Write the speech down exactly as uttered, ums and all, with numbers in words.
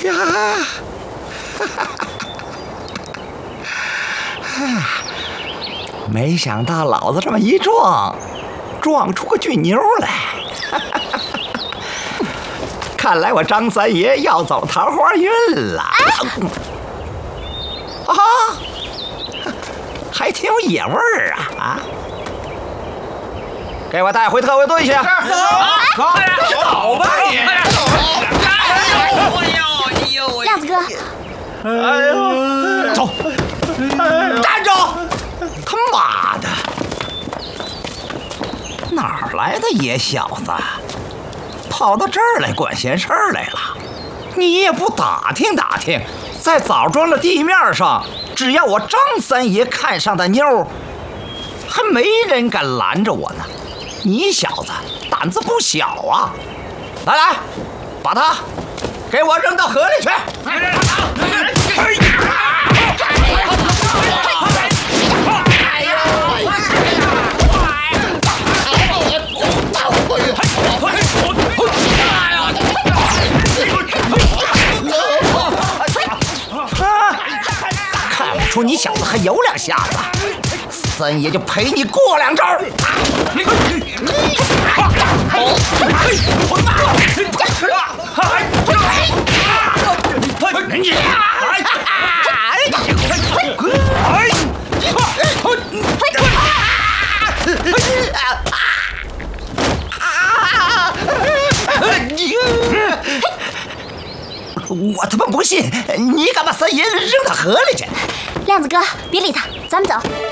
呀！没想到老子这么一撞，撞出个俊妞来。看来我张三爷要走桃花运了。啊，还挺有野味儿啊！啊，给我带回特卫队去。走， 快点走吧你！ 亮子哥， 哎呦，走，站住！他妈的，哪儿来的野小子，跑到这儿来管闲事儿来了？你也不打听打听，在枣庄的地面上，只要我张三爷看上的妞，还没人敢拦着我呢。你小子胆子不小啊！来来，把他给我扔到河里去！看不出你小子还有两下子，三爷就陪你过两招。我他妈不信，你敢把三爷扔到河里去？ 亮子哥，别理他，咱们走。